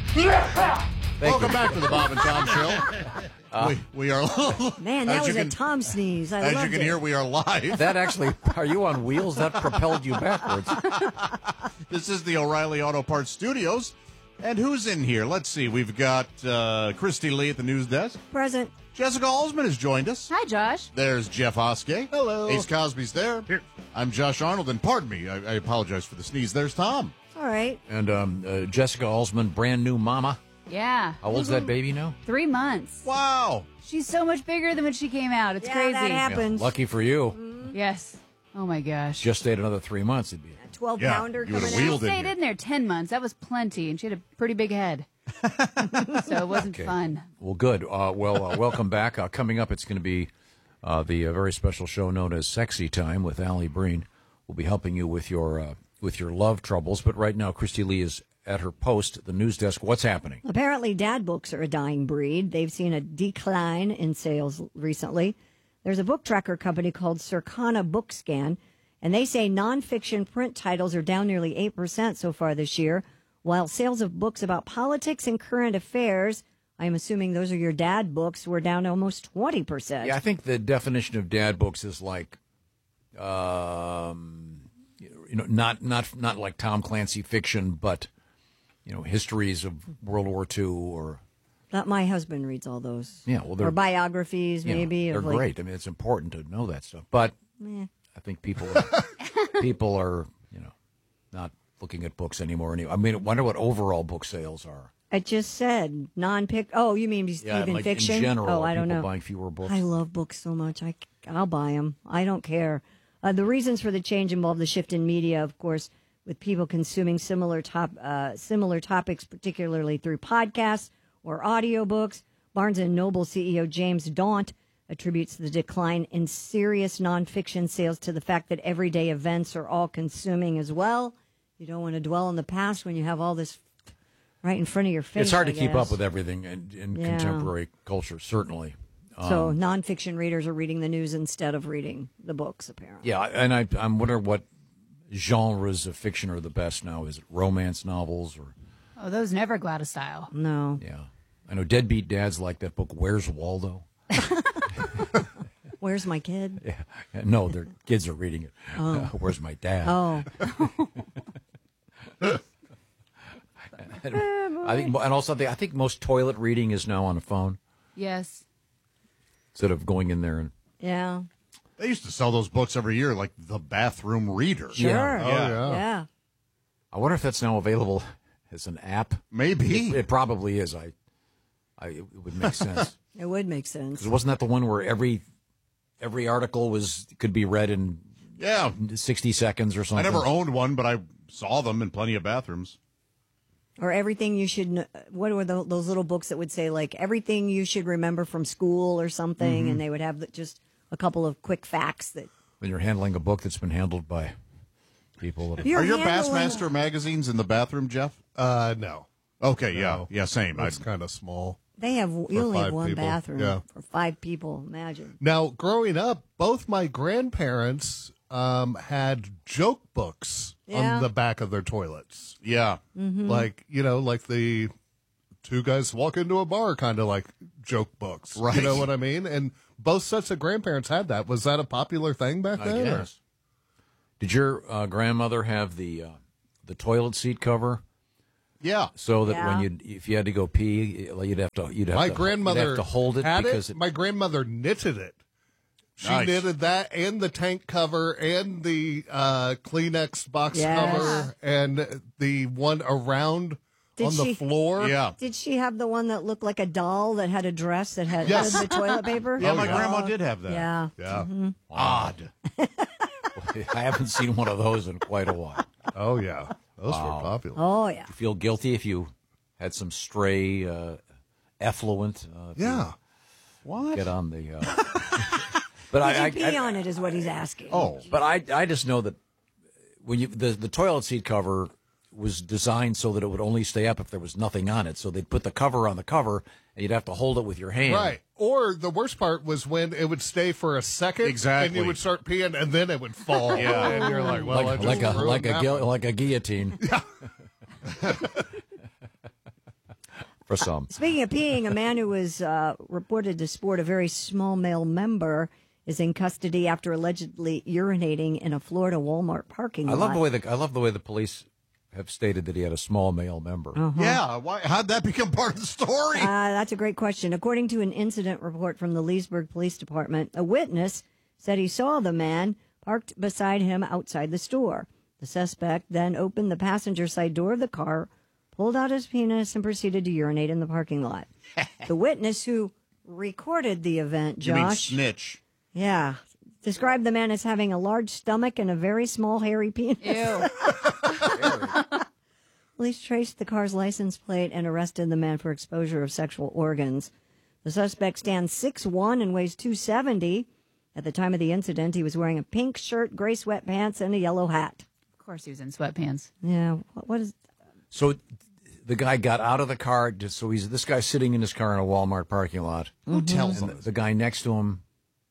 Welcome back to the Bob and Tom Show. We are Man, that was a Tom sneeze. I loved it. As you can hear, we are live. That actually, are you on wheels? That propelled you backwards. This is the O'Reilly Auto Parts Studios. And who's in here? Let's see. We've got Christy Lee at the news desk. Present. Jessica Alsman has joined us. Hi, Josh. There's Jeff Oskey. Hello. Ace Cosby's there. Here. I'm Josh Arnold, and pardon me, I apologize for the sneeze. There's Tom. All right. And Jessica Alsman, brand new mama. Yeah. How old's that baby now? 3 months. Wow. She's so much bigger than when she came out. It's Yeah, crazy. that happens. Lucky for you. Yes. Oh, my gosh. Just stayed another 3 months. It'd be. 12-pounder you would've coming wheeled out. it. Stayed in there 10 months. That was plenty. And she had a pretty big head. So it wasn't fun. Well, good. Welcome back. Coming up, it's going to be the very special show known as Sexy Time with Allie Breen. We'll be helping you with your love troubles. But right now, Christy Lee is at her post, the news desk. What's happening? Apparently, dad books are a dying breed. They've seen a decline in sales recently. There's a book tracker company called Circana Bookscan, and they say nonfiction print titles are down nearly 8% so far this year, while sales of books about politics and current affairs, I'm assuming those are your dad books, were down almost 20%. Yeah, I think the definition of dad books is like, not like Tom Clancy fiction, but histories of World War II or. My husband reads all those. Yeah, well, they're or biographies, maybe. They're of great. I mean, it's important to know that stuff. But I think people are not looking at books anymore. I mean, I wonder what overall book sales are. I just said non-pic. Oh, you mean even like fiction? In general, oh, I don't people know. buying fewer books. I love books so much. I'll buy them. I don't care. The reasons for the change involve the shift in media, of course, with people consuming similar topics, particularly through podcasts or audiobooks. Barnes & Noble CEO James Daunt attributes the decline in serious nonfiction sales to the fact that everyday events are all consuming as well. You don't want to dwell on the past when you have all this right in front of your face. It's hard to keep guess. up with everything in contemporary culture, certainly. So nonfiction readers are reading the news instead of reading the books, apparently. Yeah, and I'm wondering what genres of fiction are the best now. Is it romance novels or? Oh, those never go out of style. No. Yeah, I know deadbeat dads like that book. Where's Waldo? Where's my kid? Yeah. No, their kids are reading it. Where's my dad? Oh. I think most toilet reading is now on a phone Yes. instead of going in there and. Yeah. They used to sell those books every year, like The Bathroom Reader. Sure. Yeah. Yeah. I wonder if that's now available as an app. Maybe. It probably is. It would make sense. It would make sense. Because wasn't that the one where every article could be read in 60 seconds or I something? never owned one, but I saw them in plenty of bathrooms. Or everything you should know. What were those little books that would say, like, everything you should remember from school or something, Mm-hmm. and they would have just a couple of quick facts that. When you're handling a book that's been handled by people. Are your Bassmaster magazines in the bathroom, Jeff? No. Okay, No. yeah, same. It's kind of small. They have, you only have 5 one people. bathroom Yeah. for 5 people, imagine. Now, growing up, both my grandparents had joke books Yeah. on the back of their toilets. Yeah. Like, like the two guys walk into a bar kind of like joke books. Right. You know what I mean? And both sets of grandparents had that. Was that a popular thing back I then? or- guess. Did your grandmother have the toilet seat cover? Yeah. So that Yeah. if you had to go pee, you'd have My to grandmother you'd have to hold it had because it. My grandmother knitted it. She Nice. knitted that and the tank cover and the Kleenex box Yes. cover and the one around Did on the she- floor. Yeah. Did she have the one that looked like a doll that had a dress that had Yes. the toilet paper? Yeah, my yeah. grandma did have that. Yeah. Yeah. Odd. I haven't seen one of those in quite a while. Oh, yeah. Those were popular. Oh, yeah. You feel guilty if you had some stray effluent. Yeah. What? Get on the. But Did you pee on it is what he's asking. Oh. But I just know that when the toilet seat cover was designed so that it would only stay up if there was nothing on it. So they'd put the cover on the cover, and you'd have to hold it with your hand. Right. Or the worst part was when it would stay for a second. Exactly. And you would start peeing, and then it would fall. Yeah. And you're like, well, I like just ruined that one. like a guillotine. for some. Speaking of peeing, a man who was reported to sport a very small male member is in custody after allegedly urinating in a Florida Walmart parking lot. I love the way the police have stated that he had a small male member. Yeah, why? How'd that become part of the story? That's a great question. According to an incident report from the Leesburg Police Department, a witness said he saw the man parked beside him outside the store. The suspect then opened the passenger side door of the car, pulled out his penis, and proceeded to urinate in the parking lot. The witness who recorded the event, You mean Josh, snitch? yeah, described the man as having a large stomach and a very small hairy penis. Ew. Police traced the car's license plate and arrested the man for exposure of sexual organs. The suspect stands 6'1" and weighs 270. At the time of the incident, he was wearing a pink shirt, gray sweatpants, and a yellow hat. Of course he was in sweatpants. Yeah, what is... So the guy got out of the car. So this guy's sitting in his car in a Walmart parking lot. Who tells And them? the guy next to him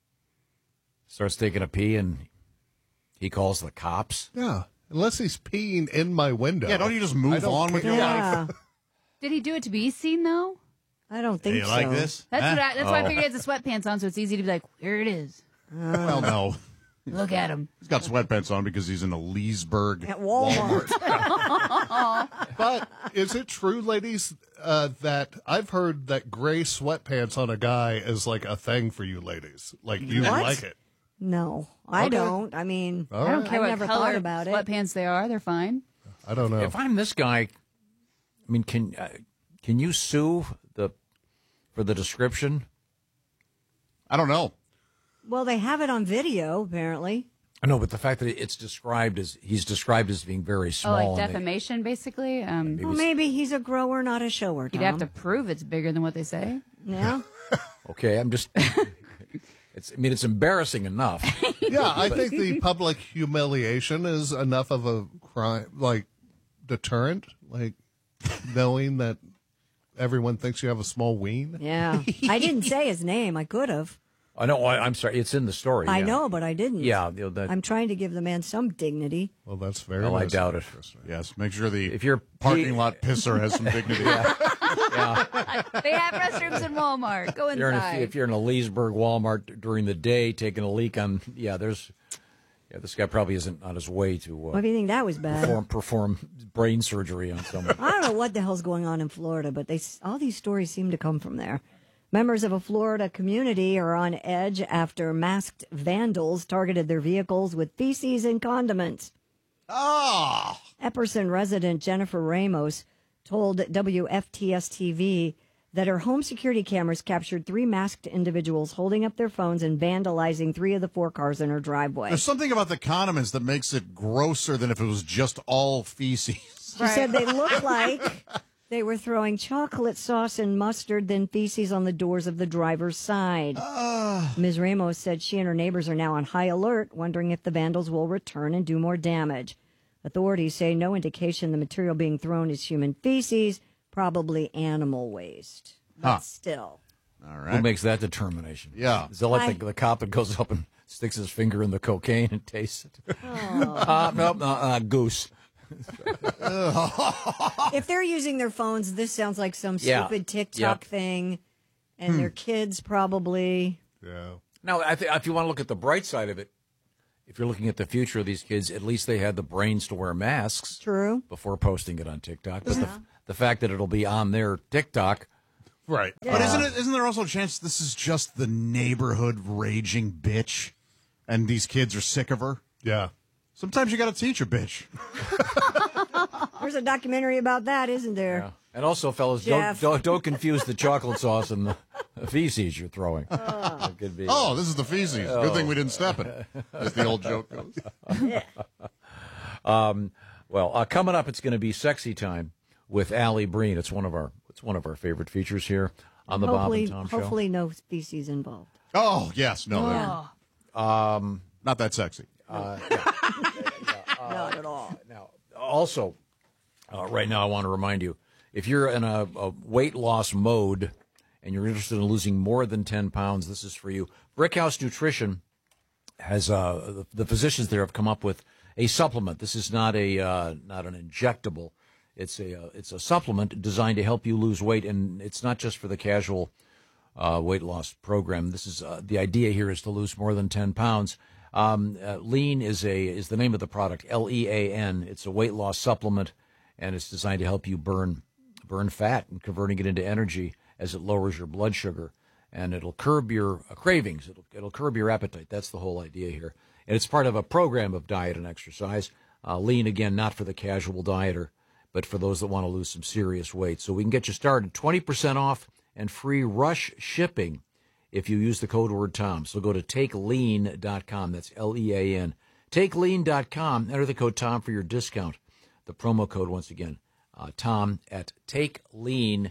starts taking a pee, and he calls the cops. Yeah. Unless he's peeing in my window. Yeah, don't you just I move don't on with your life? Yeah, Did he do it to be seen, though? I don't think Hey, you so. like this? That's Huh? that's why I figured he has the sweatpants on, so it's easy to be like, here it is. Well, no. Look at him. He's got sweatpants on because he's in a Leesburg At Walmart. But is it true, ladies, that I've heard that gray sweatpants on a guy is like a thing for you ladies? Like, you What? like it. No, I Okay. don't. I mean, All I don't right. care I've what never color thought about it. sweatpants they are. They're fine. I don't know. If I'm this guy, I mean, can you sue for the description? I don't know. well, they have it on video, apparently. I know, but the fact that he's described as being very Oh, small. like and they- defamation, basically. Well, maybe he's a grower, not a shower, Tom. You'd have to prove it's bigger than what they say. Yeah. Okay, I'm just. It's embarrassing enough. Yeah, I think the public humiliation is enough of a crime, like deterrent, like knowing that everyone thinks you have a small ween. Yeah. I didn't say his name. I could have. I know. I'm sorry. It's in the story. I yeah. know, but I didn't. Yeah. I'm trying to give the man some dignity. Well, that's very Well, I nice. doubt it. Yes, make sure the If you're parking lot pisser has some dignity. They have restrooms in Walmart. Go inside. If you're in a Leesburg Walmart during the day taking a leak on, this guy probably isn't on his way to Why do you think that was bad? perform brain surgery on someone. I don't know what the hell's going on in Florida, but all these stories seem to come from there. Members of a Florida community are on edge after masked vandals targeted their vehicles with feces and condiments. Ah, Epperson resident Jennifer Ramos told WFTS-TV that her home security cameras captured 3 masked individuals holding up their phones and vandalizing 3 of the 4 cars in her driveway. there's something about the condiments that makes it grosser than if it was just all feces. She said they looked like they were throwing chocolate sauce and mustard, then feces on the doors of the driver's side. Ms. Ramos said she and her neighbors are now on high alert, wondering if the vandals will return and do more damage. Authorities say no indication the material being thrown is human feces, probably animal waste. But Huh. still. All Who right. makes that determination? Yeah. Is it like the cop that goes up and sticks his finger in the cocaine and tastes it? Goose. If they're using their phones, this sounds like some Yeah. stupid TikTok Yep. thing, and their kids probably. Yeah. Now, if you want to look at the bright side of it, if you're looking at the future of these kids, at least they had the brains to wear masks True. before posting it on TikTok. But the fact that it'll be on their TikTok, Right. But isn't there also a chance this is just the neighborhood raging bitch, and these kids are sick of her? Yeah. Sometimes you got to teach a bitch. There's a documentary about that, isn't there? and also, fellas, Jeff. don't confuse the chocolate sauce and the feces you're throwing. It could be. Oh, this is the feces. Good thing we didn't step in it, as the old joke goes. Coming up, it's going to be Sexy Time with Allie Breen. It's one of our favorite features here on the Bob and Tom Show. Hopefully, no species involved. Oh, yes. No, not that sexy. Not at all. Now, also, right now, I want to remind you, if you're in a weight loss mode and you're interested in losing more than 10 pounds, this is for you. Brickhouse Nutrition has the physicians there have come up with a supplement. This is not an injectable. It's a supplement designed to help you lose weight, and it's not just for the casual weight loss program. This is the idea here is to lose more than 10 pounds. Lean is the name of the product, LEAN. It's a weight loss supplement, and it's designed to help you burn fat and converting it into energy as it lowers your blood sugar, and it'll curb your cravings. It'll curb your appetite. That's the whole idea here, and it's part of a program of diet and exercise. Lean, again, not for the casual dieter, but for those that want to lose some serious weight. So we can get you started, 20% off and free rush shipping if you use the code word Tom. So go to takelean.com. That's LEAN. Takelean.com. Enter the code Tom for your discount. The promo code, once again, Tom at takelean.com.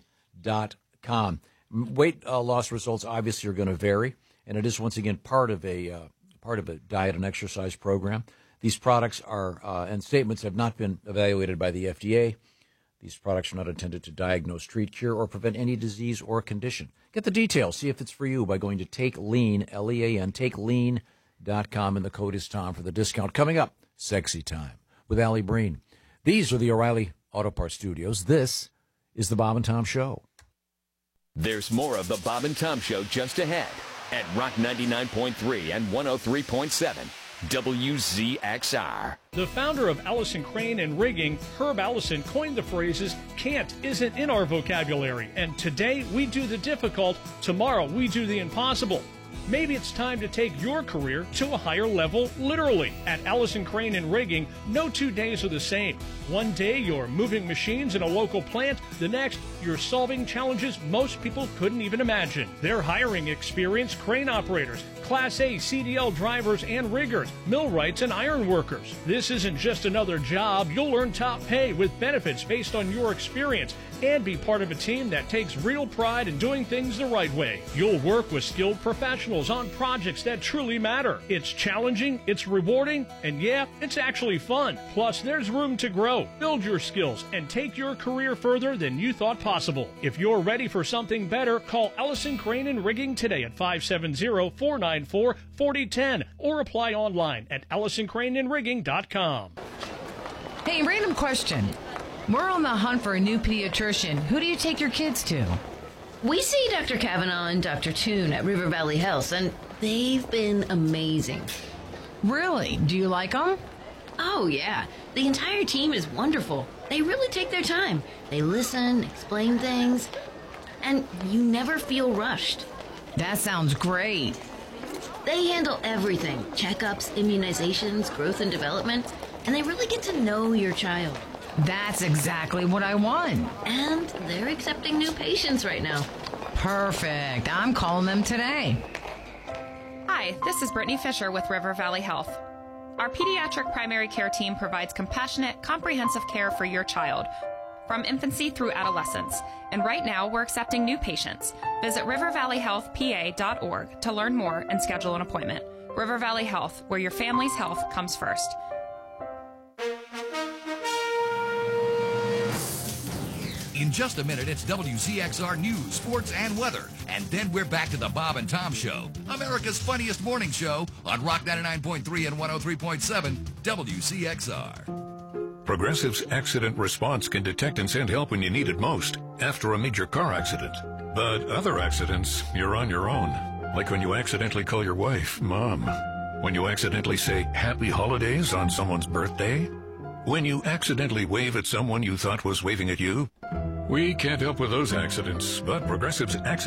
Weight loss results obviously are going to vary, and it is, once again, part of a diet and exercise program. These products are and statements have not been evaluated by the FDA. These products are not intended to diagnose, treat, cure, or prevent any disease or condition. Get the details. See if it's for you by going to Take Lean, LEAN, takelean.com, and the code is Tom for the discount. Coming up, Sexy Time with Allie Breen. These are the O'Reilly Auto Parts Studios. This is the Bob and Tom Show. There's more of the Bob and Tom Show just ahead at Rock 99.3 and 103.7 WZXR. The founder of Allison Crane and Rigging, Herb Allison, coined the phrases, "can't isn't in our vocabulary," and today we do the difficult, tomorrow we do the impossible. Maybe it's time to take your career to a higher level, literally. At Allison Crane and Rigging, no 2 days are the same. One day you're moving machines in a local plant, the next you're solving challenges most people couldn't even imagine. They're hiring experienced crane operators, Class A CDL drivers and riggers, millwrights and iron workers. This isn't just another job. You'll earn top pay with benefits based on your experience and be part of a team that takes real pride in doing things the right way. You'll work with skilled professionals on projects that truly matter. It's challenging, it's rewarding, and yeah, it's actually fun. Plus, there's room to grow, build your skills, and take your career further than you thought possible. If you're ready for something better, call Allison Crane and Rigging today at 570-494-4010 or apply online at AllisonCraneandRigging.com. Hey, random question. We're on the hunt for a new pediatrician. Who do you take your kids to? We see Dr. Kavanaugh and Dr. Toon at River Valley Health, and they've been amazing. Really? Do you like them? Oh, yeah. The entire team is wonderful. They really take their time. They listen, explain things, and you never feel rushed. That sounds great. They handle everything. Checkups, immunizations, growth and development, and they really get to know your child. That's exactly what I want. And they're accepting new patients right now. Perfect. I'm calling them today. Hi, this is Brittany Fisher with River Valley Health. Our pediatric primary care team provides compassionate, comprehensive care for your child, from infancy through adolescence. And right now, we're accepting new patients. Visit rivervalleyhealthpa.org to learn more and schedule an appointment. River Valley Health, where your family's health comes first. In just a minute, it's WZXR News, Sports, and Weather. And then we're back to the Bob and Tom Show, America's funniest morning show on Rock 99.3 and 103.7 WCXR. Progressive's Accident Response can detect and send help when you need it most, after a major car accident. But other accidents, you're on your own. Like when you accidentally call your wife Mom. When you accidentally say Happy Holidays on someone's birthday. When you accidentally wave at someone you thought was waving at you. We can't help with those accidents, but Progressive's accident